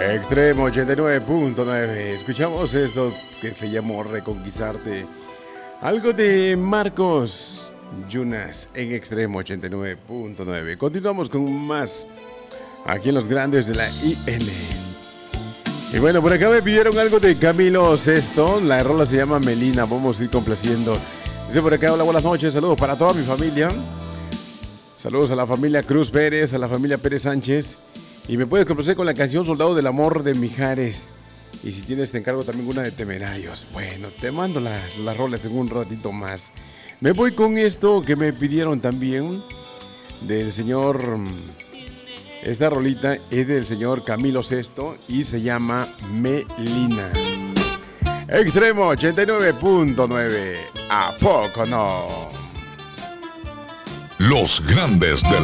Extremo 89.9. Escuchamos esto que se llamó Reconquistarte. Algo de Marcos Yunas en Extremo 89.9. Continuamos con más aquí en los grandes de la IN. Y bueno, por acá me pidieron algo de Camilo Sesto. La rola se llama Melina. Vamos a ir complaciendo. Dice por acá, hola, buenas noches. Saludos para toda mi familia. Saludos a la familia Cruz Pérez, a la familia Pérez Sánchez. Y me puedes complacer con la canción Soldado del Amor de Mijares. Y si tienes, te encargo también una de Temerarios. Bueno, te mando las rolas en un ratito más. Me voy con esto que me pidieron también del señor... Esta rolita es del señor Camilo Sesto y se llama Melina. Extremo 89.9. ¿A poco no? Los grandes del